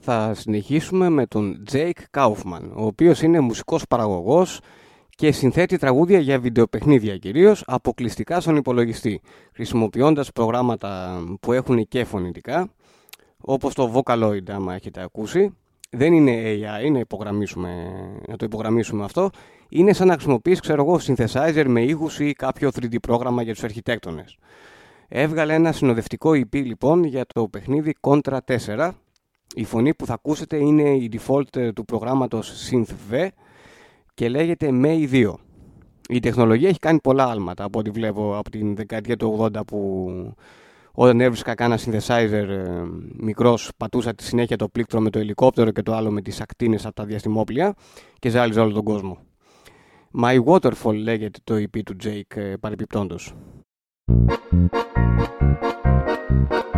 θα συνεχίσουμε με τον Jake Kaufman, ο οποίος είναι μουσικός παραγωγός και συνθέτει τραγούδια για βιντεοπαιχνίδια κυρίως, αποκλειστικά στον υπολογιστή, χρησιμοποιώντας προγράμματα που έχουν και φωνητικά, όπως το Vocaloid, άμα έχετε ακούσει. Δεν είναι AI, να το υπογραμμίσουμε αυτό. Είναι σαν να χρησιμοποιείς, synthesizer με ήχους ή κάποιο 3D πρόγραμμα για τους αρχιτέκτονες. Έβγαλε ένα συνοδευτικό EP λοιπόν για το παιχνίδι Contra 4. Η φωνή που θα ακούσετε είναι η default του προγράμματος SynthV και λέγεται May 2. Η τεχνολογία έχει κάνει πολλά άλματα από ό,τι βλέπω από την δεκαετία του 80, που όταν έβρισκα κάνα synthesizer μικρός πατούσα τη συνέχεια το πλήκτρο με το ελικόπτερο και το άλλο με τις ακτίνες από τα διαστημόπλια και ζάλιζα όλο τον κόσμο. My Waterfall λέγεται το EP του Jake παρεπιπτόντος.